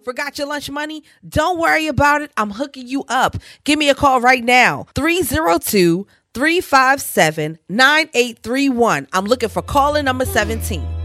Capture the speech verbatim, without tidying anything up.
Forgot your lunch money? Don't worry about it. I'm hooking you up. Give me a call right now. three oh two, three five seven, nine eight three one. I'm looking for caller number seventeen.